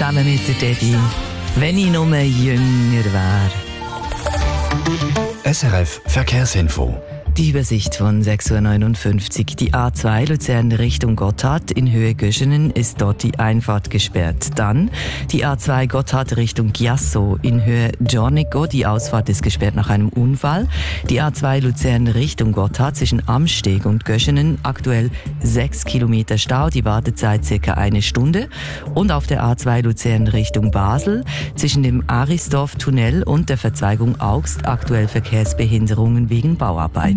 zusammen mit der Debbie. Wenn ich nur jünger wäre. SRF Verkehrsinfo. Die Übersicht von 6.59 Uhr. Die A2 Luzern Richtung Gotthard in Höhe Göschenen ist dort die Einfahrt gesperrt. Dann die A2 Gotthard Richtung Chiasso in Höhe Giornico. Die Ausfahrt ist gesperrt nach einem Unfall. Die A2 Luzern Richtung Gotthard zwischen Amsteg und Göschenen aktuell 6 Kilometer Stau. Die Wartezeit circa 1 Stunde. Und auf der A2 Luzern Richtung Basel zwischen dem Arisdorf-Tunnel und der Verzweigung Augst aktuell Verkehrsbehinderungen wegen Bauarbeiten.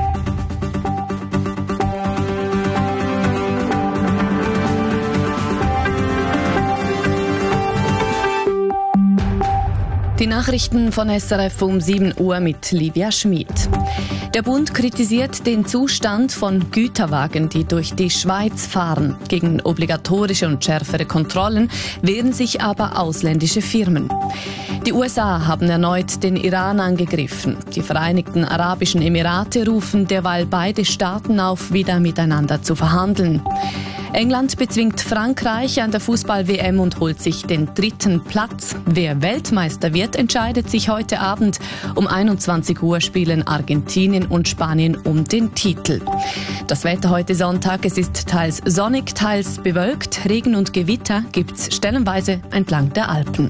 Die Nachrichten von SRF um 7 Uhr mit Livia Schmid. Der Bund kritisiert den Zustand von Güterwagen, die durch die Schweiz fahren. Gegen obligatorische und schärfere Kontrollen wehren sich aber ausländische Firmen. Die USA haben erneut den Iran angegriffen. Die Vereinigten Arabischen Emirate rufen derweil beide Staaten auf, wieder miteinander zu verhandeln. England bezwingt Frankreich an der Fußball-WM und holt sich den 3. Platz. Wer Weltmeister wird, entscheidet sich heute Abend. Um 21 Uhr spielen Argentinien und Spanien um den Titel. Das Wetter heute Sonntag, es ist teils sonnig, teils bewölkt. Regen und Gewitter gibt's stellenweise entlang der Alpen.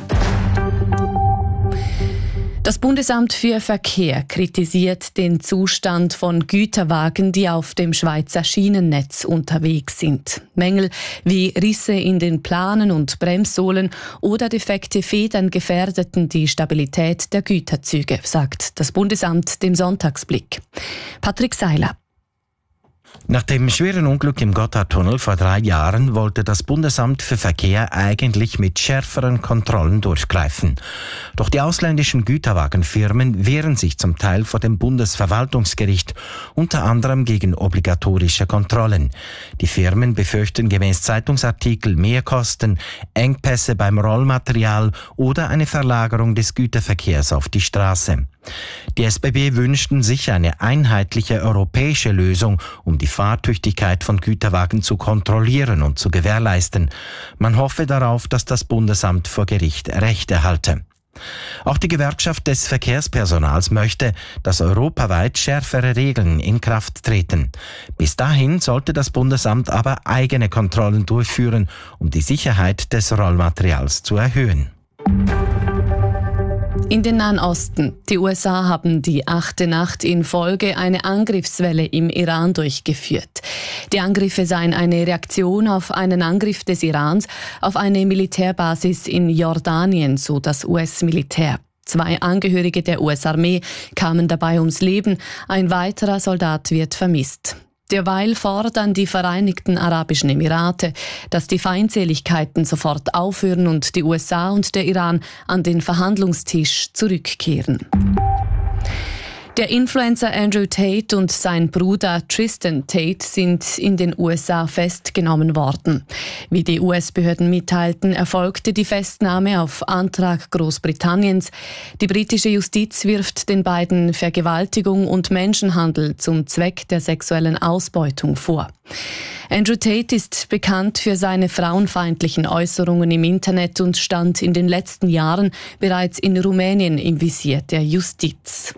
Das Bundesamt für Verkehr kritisiert den Zustand von Güterwagen, die auf dem Schweizer Schienennetz unterwegs sind. Mängel wie Risse in den Planen und Bremssohlen oder defekte Federn gefährdeten die Stabilität der Güterzüge, sagt das Bundesamt dem Sonntagsblick. Patrick Seiler. Nach dem schweren Unglück im Gotthardtunnel vor 3 Jahren wollte das Bundesamt für Verkehr eigentlich mit schärferen Kontrollen durchgreifen. Doch die ausländischen Güterwagenfirmen wehren sich zum Teil vor dem Bundesverwaltungsgericht, unter anderem gegen obligatorische Kontrollen. Die Firmen befürchten gemäß Zeitungsartikel Mehrkosten, Engpässe beim Rollmaterial oder eine Verlagerung des Güterverkehrs auf die Straße. Die SBB wünschten sich eine einheitliche europäische Lösung, um die Fahrtüchtigkeit von Güterwagen zu kontrollieren und zu gewährleisten. Man hoffe darauf, dass das Bundesamt vor Gericht Recht erhalte. Auch die Gewerkschaft des Verkehrspersonals möchte, dass europaweit schärfere Regeln in Kraft treten. Bis dahin sollte das Bundesamt aber eigene Kontrollen durchführen, um die Sicherheit des Rollmaterials zu erhöhen. In den Nahen Osten. Die USA haben die 8. Nacht in Folge eine Angriffswelle im Iran durchgeführt. Die Angriffe seien eine Reaktion auf einen Angriff des Irans auf eine Militärbasis in Jordanien, so das US-Militär. 2 Angehörige der US-Armee kamen dabei ums Leben, ein weiterer Soldat wird vermisst. Derweil fordern die Vereinigten Arabischen Emirate, dass die Feindseligkeiten sofort aufhören und die USA und der Iran an den Verhandlungstisch zurückkehren. Der Influencer Andrew Tate und sein Bruder Tristan Tate sind in den USA festgenommen worden. Wie die US-Behörden mitteilten, erfolgte die Festnahme auf Antrag Großbritanniens. Die britische Justiz wirft den beiden Vergewaltigung und Menschenhandel zum Zweck der sexuellen Ausbeutung vor. Andrew Tate ist bekannt für seine frauenfeindlichen Äußerungen im Internet und stand in den letzten Jahren bereits in Rumänien im Visier der Justiz.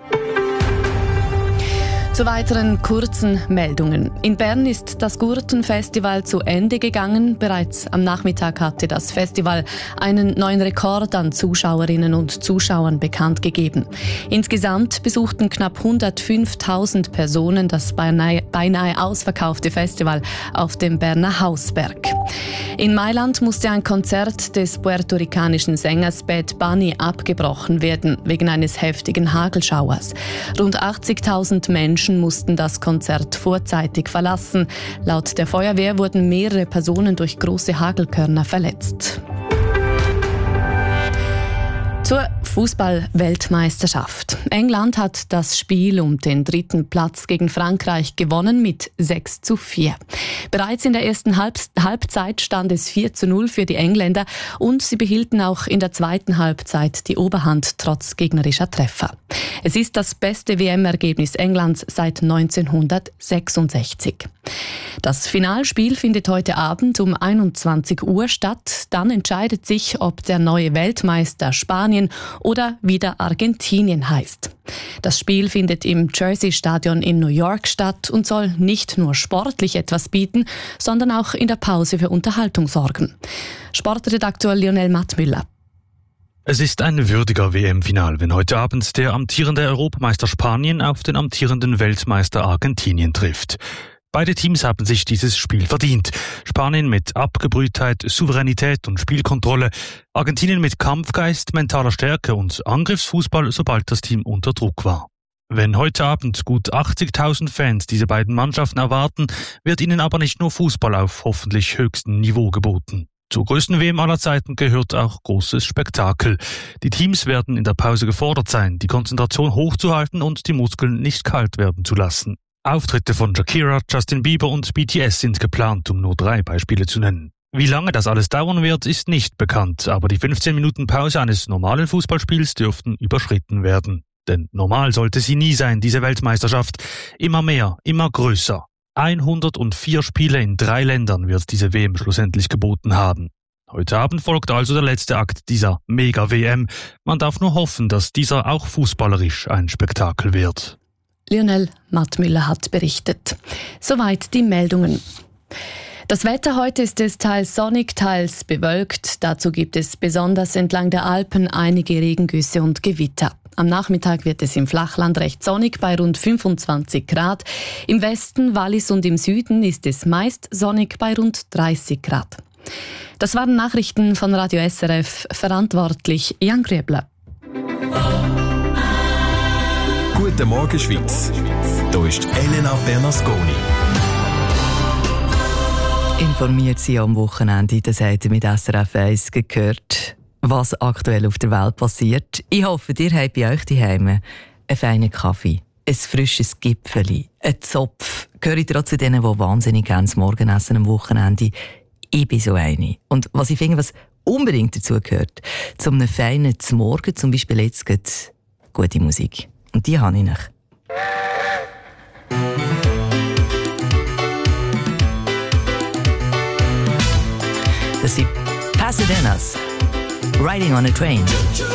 Zu weiteren kurzen Meldungen. In Bern ist das Gurtenfestival zu Ende gegangen. Bereits am Nachmittag hatte das Festival einen neuen Rekord an Zuschauerinnen und Zuschauern bekannt gegeben. Insgesamt besuchten knapp 105.000 Personen das beinahe ausverkaufte Festival auf dem Berner Hausberg. In Mailand musste ein Konzert des puerto-ricanischen Sängers Bad Bunny abgebrochen werden, wegen eines heftigen Hagelschauers. Rund 80.000 Menschen mussten das Konzert vorzeitig verlassen. Laut der Feuerwehr wurden mehrere Personen durch große Hagelkörner verletzt. Zur Fußball-Weltmeisterschaft. England hat das Spiel um den 3. Platz gegen Frankreich gewonnen mit 6:4. Bereits in der ersten Halbzeit stand es 4:0 für die Engländer und sie behielten auch in der zweiten Halbzeit die Oberhand trotz gegnerischer Treffer. Es ist das beste WM-Ergebnis Englands seit 1966. Das Finalspiel findet heute Abend um 21 Uhr statt. Dann entscheidet sich, ob der neue Weltmeister Spanien oder wieder Argentinien heißt. Das Spiel findet im Jersey-Stadion in New York statt und soll nicht nur sportlich etwas bieten, sondern auch in der Pause für Unterhaltung sorgen. Sportredakteur Lionel Mattmüller. Es ist ein würdiger WM-Final, wenn heute Abend der amtierende Europameister Spanien auf den amtierenden Weltmeister Argentinien trifft. Beide Teams haben sich dieses Spiel verdient. Spanien mit Abgebrühtheit, Souveränität und Spielkontrolle. Argentinien mit Kampfgeist, mentaler Stärke und Angriffsfußball, sobald das Team unter Druck war. Wenn heute Abend gut 80.000 Fans diese beiden Mannschaften erwarten, wird ihnen aber nicht nur Fußball auf hoffentlich höchstem Niveau geboten. Zur größten WM aller Zeiten gehört auch großes Spektakel. Die Teams werden in der Pause gefordert sein, die Konzentration hochzuhalten und die Muskeln nicht kalt werden zu lassen. Auftritte von Shakira, Justin Bieber und BTS sind geplant, um nur 3 Beispiele zu nennen. Wie lange das alles dauern wird, ist nicht bekannt, aber die 15 Minuten Pause eines normalen Fußballspiels dürften überschritten werden. Denn normal sollte sie nie sein, diese Weltmeisterschaft. Immer mehr, immer größer. 104 Spiele in 3 Ländern wird diese WM schlussendlich geboten haben. Heute Abend folgt also der letzte Akt dieser Mega-WM. Man darf nur hoffen, dass dieser auch fußballerisch ein Spektakel wird. Lionel Mattmüller hat berichtet. Soweit die Meldungen. Das Wetter heute ist es teils sonnig, teils bewölkt. Dazu gibt es besonders entlang der Alpen einige Regengüsse und Gewitter. Am Nachmittag wird es im Flachland recht sonnig bei rund 25 Grad. Im Westen, Wallis und im Süden ist es meist sonnig bei rund 30 Grad. Das waren Nachrichten von Radio SRF, verantwortlich Jan Grüebler. Guten Morgen Schweiz. Hier ist Elena Bernasconi. Informiert Sie am Wochenende, das habt ihr mit SRF 1 gehört, was aktuell auf der Welt passiert. Ich hoffe, ihr habt bei euch daheim einen feinen Kaffee, ein frisches Gipfeli, einen Zopf. Gehört ihr auch zu denen, die wahnsinnig gerne das Morgenessen am Wochenende? Ich bin so eine. Und was ich finde, was unbedingt dazu gehört, zu einem feinen Morgen, zum Beispiel jetzt geht gute Musik. Und die habe ich noch. Das sind Pasadena's Riding on a Train.